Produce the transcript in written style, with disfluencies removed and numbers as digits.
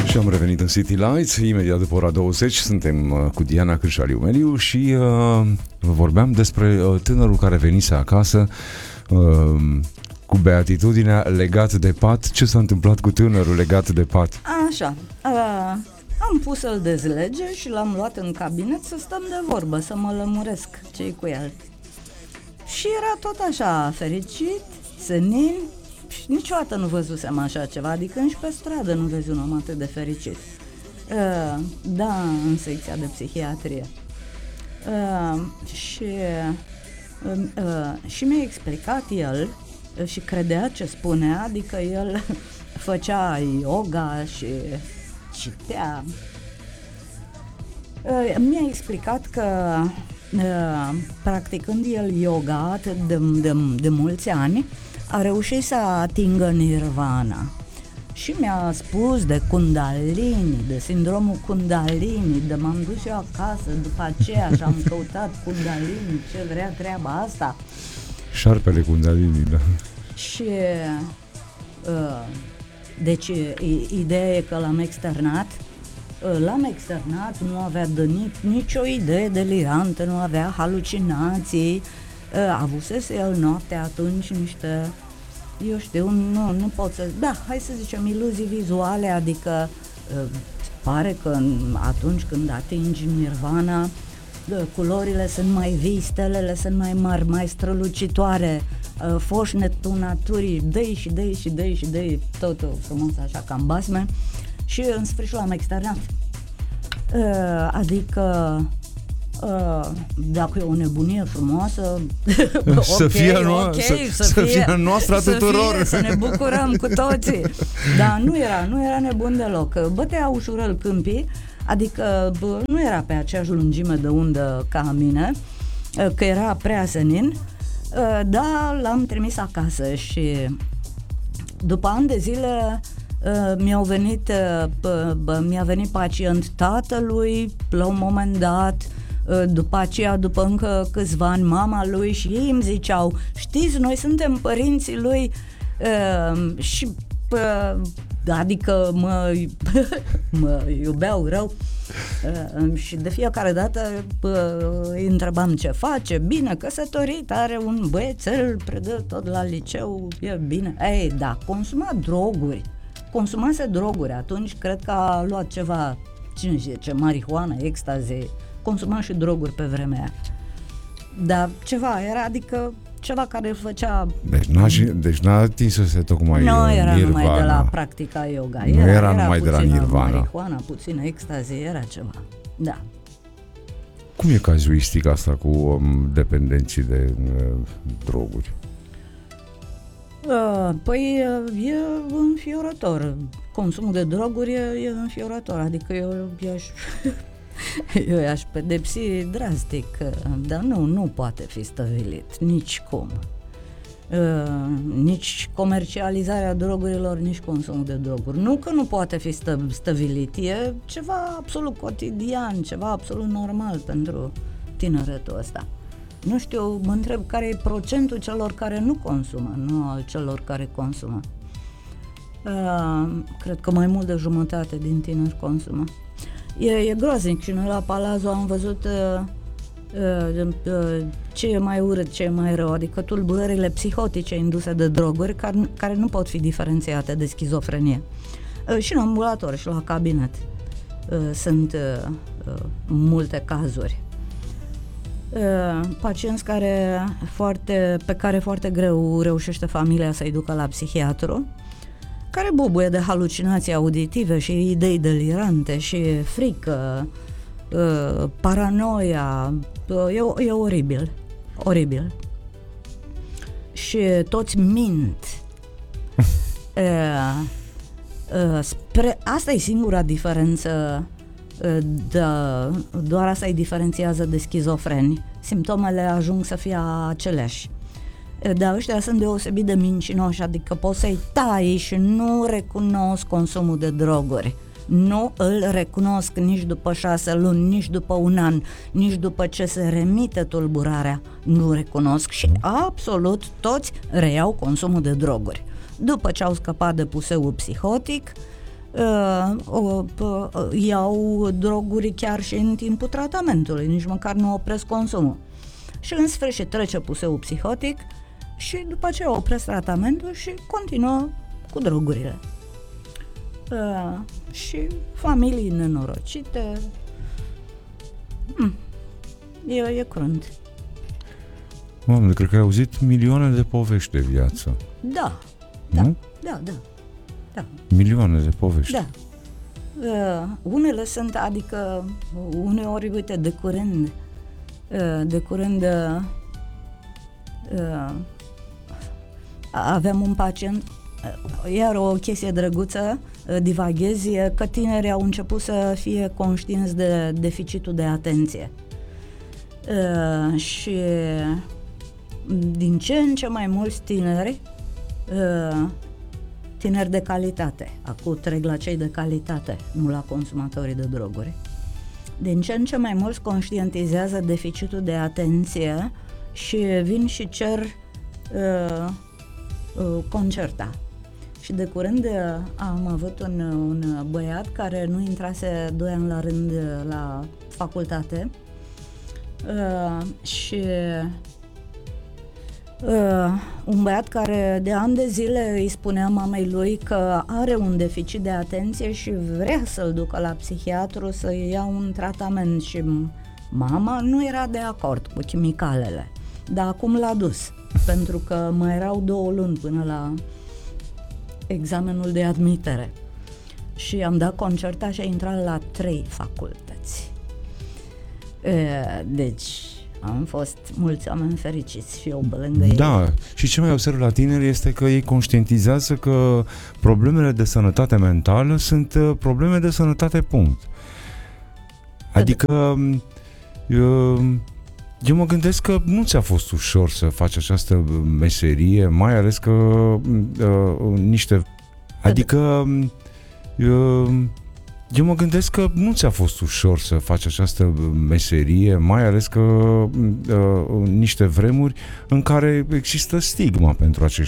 Și am revenit în City Lights, imediat după ora 20, suntem cu Diana Cârșaliu Meliu și vorbeam despre tânărul care venise acasă cu beatitudinea legat de pat. Ce s-a întâmplat cu tânărul legat de pat? Așa, am pus să-l dezlege și l-am luat în cabinet să stăm de vorbă, să mă lămuresc ce-i cu el. Și era tot așa fericit, senin, și niciodată nu văzusem așa ceva, adică nici pe stradă nu vezi un om atât de fericit. Da, în secția de psihiatrie. Și mi-a explicat el și credea ce spunea, adică el făcea yoga și citea. Mi-a explicat că practicând el yoga atât de mulți ani, a reușit să atingă nirvana. Și mi-a spus de Kundalini, de sindromul Kundalini, de m-am dus eu acasă după aceea și am căutat Kundalini, ce vrea treaba asta. Șarpele Kundalini, da. Și deci ideea e că l-am externat, nu avea nicio idee delirantă, nu avea halucinații, avusese el noaptea atunci niște, eu știu, nu pot să, da, hai să zicem iluzii vizuale, adică pare că atunci când atingi nirvana, culorile sunt mai vii, stelele sunt mai mari, mai strălucitoare, foșnetul naturii, dă-i, totul frumos așa ca în basme. Și în sfârșit l-am externat. Adică dacă e o nebunie frumoasă, să fie noastră a tuturor, să ne bucurăm cu toții. Dar nu era nebun deloc. Bătea ușurel câmpii, adică nu era pe aceeași lungime de undă ca mine, că era prea senin, dar l-am trimis acasă și după ani de zile mi-a venit pacient tatălui la un moment dat, după aceea, după încă câțiva ani, mama lui, și ei îmi ziceau, știți, noi suntem părinții lui, și adică mă iubeau rău, și de fiecare dată îi întrebam ce face, bine, căsătorit, are un băiețel, predă tot la liceu, e bine. Ei, da, consumase droguri, atunci cred că a luat ceva, cine zice, marihuana, extaze, consuma și droguri pe vremea aia. Dar ceva era, adică ceva care îl făcea... Deci n-a atins să se tocmai nu era nirvana. Numai de la practica yoga. Nu era numai de la nirvana. Marihuana, puțină extaze, era ceva. Da. Cum e cazuistica asta cu dependenții de droguri? Păi e înfiorător. Consumul de droguri e înfiorător. Adică eu i-aș pedepsi drastic, dar nu poate fi stăvilit, nici cum. Nici comercializarea drogurilor, nici consumul de droguri. Nu că nu poate fi stăvilit, e ceva absolut cotidian, ceva absolut normal pentru tineretul ăsta. Nu știu, mă întreb care e procentul celor care nu consumă, nu al celor care consumă. Cred că mai mult de jumătate din tineri consumă. E groaznic și noi la Palazzo am văzut ce e mai urât, ce e mai rău, adică tulburările psihotice induse de droguri care nu pot fi diferențiate de schizofrenie. Și în ambulator și la cabinet sunt multe cazuri. Pacienți pe care foarte greu reușește familia să-i ducă la psihiatru, care bubuie de halucinații auditive și idei delirante și frică, paranoia, e oribil. Și toți mint. Asta e singura diferență, doar asta îi diferențiază de schizofreni. Simptomele ajung să fie aceleași. Dar ăștia sunt deosebit de mincinoși, adică poți să-i tai și nu recunosc consumul de droguri. Nu îl recunosc nici după 6 luni, nici după un an, nici după ce se remite tulburarea. Nu recunosc și absolut toți reiau consumul de droguri. După ce au scăpat de puseul psihotic, iau droguri chiar și în timpul tratamentului, nici măcar nu opresc consumul. Și în sfârșit trece puseul psihotic și după aceea opresc tratamentul și continuă cu drogurile. Și familii nenorocite. E crunt. Doamne, cred că ai auzit milioane de povești de viață. Da. Nu? Da. Milioane de povești. Da. Unele sunt, adică uneori, uite, de curând aveam un pacient, iar o chestie drăguță, divaghez, e că tinerii au început să fie conștienți de deficitul de atenție. Și din ce în ce mai mulți tineri de calitate, acum trec la cei de calitate, nu la consumatorii de droguri, din ce în ce mai mulți conștientizează deficitul de atenție și vin și cer concerta. Și de curând am avut un băiat care nu intrase 2 ani la rând la facultate și un băiat care de ani de zile îi spunea mamei lui că are un deficit de atenție și vrea să-l ducă la psihiatru să ia un tratament și mama nu era de acord cu chimicalele, dar acum l-a dus pentru că mai erau 2 luni până la examenul de admitere și am dat concerta și a intrat la 3 facultăți. Deci am fost mulți oameni fericiți și eu pe lângă ei. Da, și ce mai observ la tineri este că ei conștientizează că problemele de sănătate mentală sunt probleme de sănătate, punct. Adică eu mă gândesc că nu ți-a fost ușor să faci această meserie, mai ales că eu mă gândesc că nu ți-a fost ușor să faci această meserie, mai ales că niște vremuri în care există stigma pentru acești